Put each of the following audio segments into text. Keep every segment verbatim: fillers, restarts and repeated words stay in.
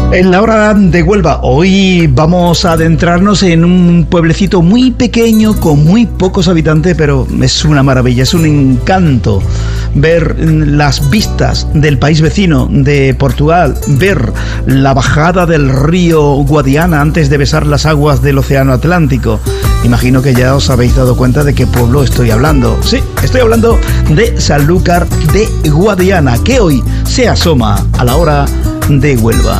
En la hora de Huelva, hoy vamos a adentrarnos en un pueblecito muy pequeño, con muy pocos habitantes, pero es una maravilla, es un encanto ver las vistas del país vecino de Portugal, ver la bajada del río Guadiana antes de besar las aguas del océano Atlántico. Imagino que ya os habéis dado cuenta de qué pueblo estoy hablando. Sí, estoy hablando de Sanlúcar de Guadiana, que hoy se asoma a la hora de Huelva.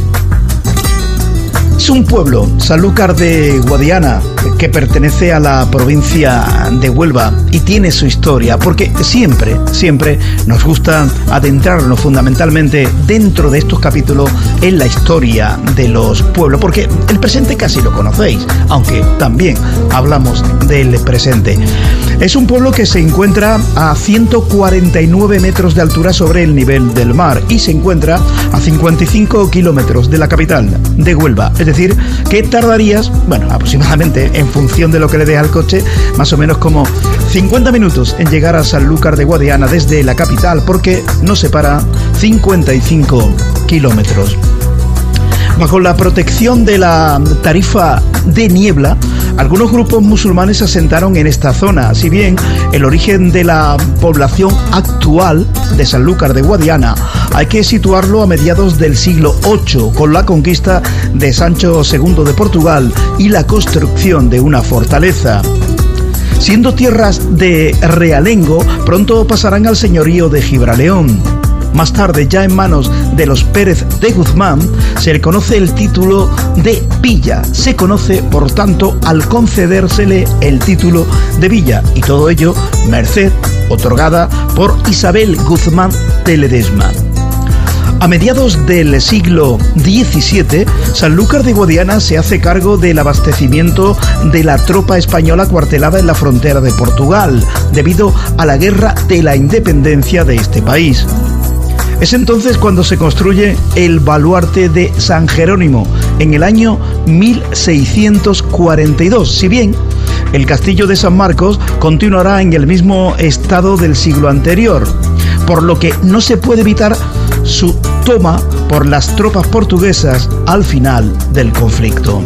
Es un pueblo, Sanlúcar de Guadiana, que pertenece a la provincia de Huelva y tiene su historia, porque siempre, siempre nos gusta adentrarnos fundamentalmente dentro de estos capítulos en la historia de los pueblos, porque el presente casi lo conocéis, aunque también hablamos del presente. Es un pueblo que se encuentra a ciento cuarenta y nueve metros de altura sobre el nivel del mar y se encuentra a cincuenta y cinco kilómetros de la capital de Huelva. Es decir, que tardarías, bueno, aproximadamente, en función de lo que le dé al coche, más o menos como cincuenta minutos en llegar a Sanlúcar de Guadiana desde la capital, porque nos separa cincuenta y cinco kilómetros. Bajo la protección de la tarifa de niebla, algunos grupos musulmanes se asentaron en esta zona. Si bien el origen de la población actual de Sanlúcar de Guadiana hay que situarlo a mediados del siglo ocho, con la conquista de Sancho segundo de Portugal y la construcción de una fortaleza. Siendo tierras de realengo, pronto pasarán al señorío de Gibraleón. Más tarde, ya en manos de los Pérez de Guzmán, se le conoce el título de villa. Se conoce, por tanto, al concedérsele el título de villa, y todo ello merced otorgada por Isabel Guzmán de Ledesma. A mediados del siglo diecisiete, Sanlúcar de Guadiana se hace cargo del abastecimiento de la tropa española cuartelada en la frontera de Portugal, debido a la guerra de la independencia de este país. Es entonces cuando se construye el baluarte de San Jerónimo, en el año mil seiscientos cuarenta y dos, si bien el castillo de San Marcos continuará en el mismo estado del siglo anterior, por lo que no se puede evitar su toma por las tropas portuguesas al final del conflicto.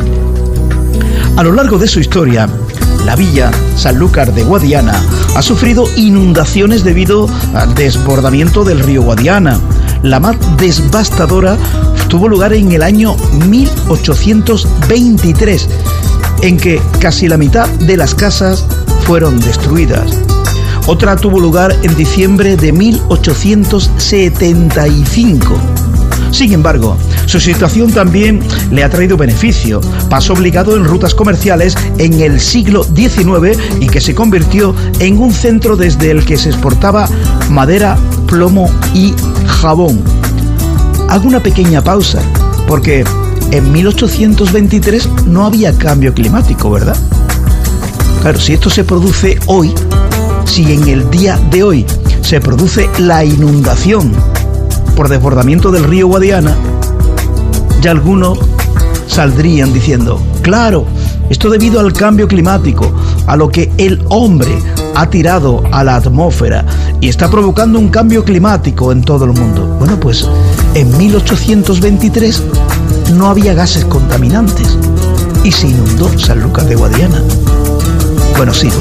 A lo largo de su historia, la villa Sanlúcar de Guadiana ha sufrido inundaciones debido al desbordamiento del río Guadiana. La más devastadora tuvo lugar en el año mil ochocientos veintitrés, en que casi la mitad de las casas fueron destruidas. Otra tuvo lugar en diciembre de mil ochocientos setenta y cinco. Sin embargo, su situación también le ha traído beneficio. Paso obligado en rutas comerciales en el siglo diecinueve y que se convirtió en un centro desde el que se exportaba madera, plomo y jabón. Hago una pequeña pausa, porque en mil ochocientos veintitrés no había cambio climático, ¿verdad? Claro, si esto se produce hoy, si en el día de hoy se produce la inundación por desbordamiento del río Guadiana, ya algunos saldrían diciendo, claro, esto debido al cambio climático, a lo que el hombre ha tirado a la atmósfera y está provocando un cambio climático en todo el mundo. Bueno, pues en mil ochocientos veintitrés no había gases contaminantes y se inundó Sanlúcar de Guadiana. Bueno, sigo.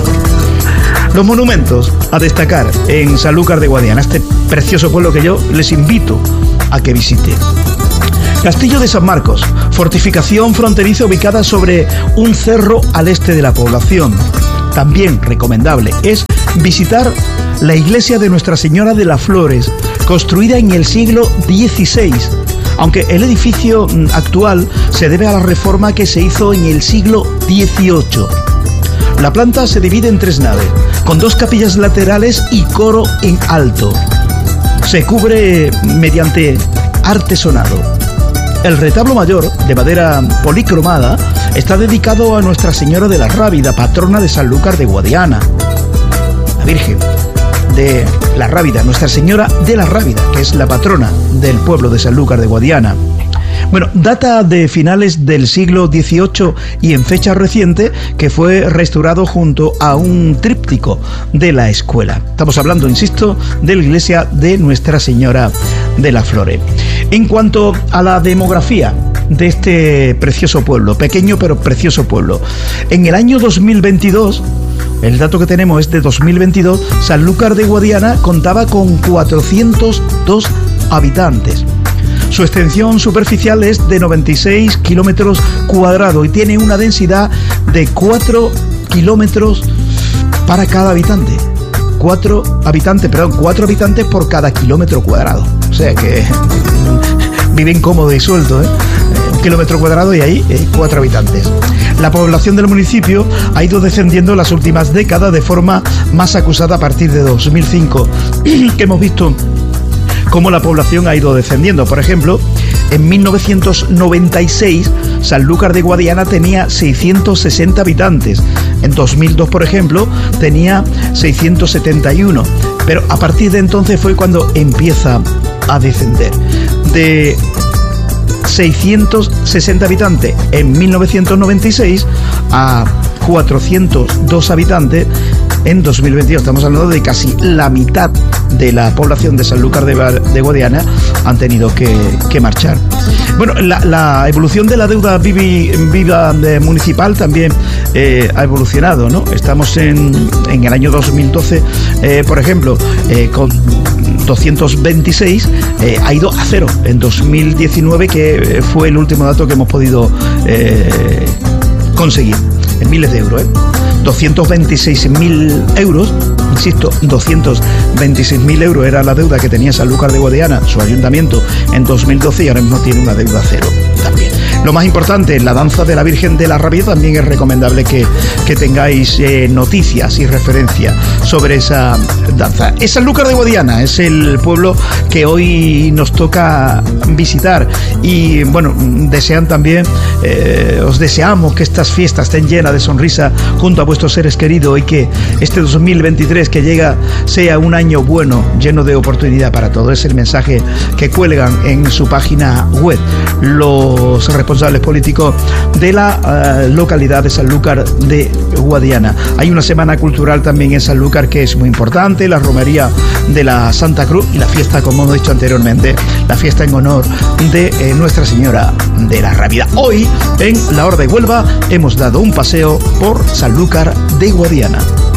Los monumentos a destacar en Sanlúcar de Guadiana, este precioso pueblo que yo les invito a que visite. Castillo de San Marcos, fortificación fronteriza ubicada sobre un cerro al este de la población. También recomendable es visitar la iglesia de Nuestra Señora de las Flores, construida en el siglo dieciséis, aunque el edificio actual se debe a la reforma que se hizo en el siglo dieciocho. La planta se divide en tres naves, con dos capillas laterales y coro en alto. Se cubre mediante artesonado. El retablo mayor, de madera policromada, está dedicado a Nuestra Señora de la Rábida, patrona de Sanlúcar de Guadiana. La Virgen de la Rábida, Nuestra Señora de la Rábida, que es la patrona del pueblo de Sanlúcar de Guadiana. Bueno, data de finales del siglo dieciocho y en fecha reciente, que fue restaurado junto a un tríptico de la escuela. Estamos hablando, insisto, de la iglesia de Nuestra Señora de la Flore. En cuanto a la demografía de este precioso pueblo, pequeño pero precioso pueblo, en el año dos mil veintidós, el dato que tenemos es de dos mil veintidós, Sanlúcar de Guadiana contaba con cuatrocientos dos habitantes. Su extensión superficial es de noventa y seis kilómetros cuadrados y tiene una densidad de cuatro kilómetros para cada habitante. Cuatro habitantes, perdón, cuatro habitantes por cada kilómetro cuadrado. O sea que viven cómodo y suelto, ¿eh? Un kilómetro cuadrado y ahí eh, cuatro habitantes. La población del municipio ha ido descendiendo en las últimas décadas de forma más acusada a partir de dos mil cinco, que hemos visto cómo la población ha ido descendiendo. Por ejemplo, en mil novecientos noventa y seis, Sanlúcar de Guadiana tenía seiscientos sesenta habitantes. En dos mil dos, por ejemplo, tenía seiscientos setenta y uno. Pero a partir de entonces fue cuando empieza a descender. De seiscientos sesenta habitantes en mil novecientos noventa y seis a cuatrocientos dos habitantes en dos mil veintidós. Estamos hablando de casi la mitad de la población de Sanlúcar de, de Guadiana han tenido que, que marchar. Bueno, la, la evolución de la deuda vivi, viva eh, municipal también eh, ha evolucionado, ¿no? Estamos en, en el año dos mil doce, eh, por ejemplo, eh, con doscientos veintiséis, eh, ha ido a cero en dos mil diecinueve, que fue el último dato que hemos podido eh, conseguir, en miles de euros, ¿eh? doscientos veintiséis mil euros, insisto, doscientos veintiséis mil euros era la deuda que tenía Sanlúcar de Guadiana, su ayuntamiento, en dos mil doce, y ahora mismo tiene una deuda cero también. Lo más importante, la danza de la Virgen de la Rabia, también es recomendable que, que tengáis eh, noticias y referencias sobre esa danza. Es Sanlúcar de Guadiana, es el pueblo que hoy nos toca visitar, y bueno, desean también, eh, os deseamos que estas fiestas estén llenas de sonrisa junto a vuestros seres queridos, y que este dos mil veintitrés que llega sea un año bueno, lleno de oportunidad para todos. Es el mensaje que cuelgan en su página web los responsables políticos de la uh, localidad de Sanlúcar de Guadiana. Hay una semana cultural también en Sanlúcar que es muy importante, la romería de la Santa Cruz y la fiesta, como hemos dicho anteriormente, la fiesta en honor de eh, Nuestra Señora de la Rábida. Hoy en La Hora de Huelva hemos dado un paseo por Sanlúcar de Guadiana.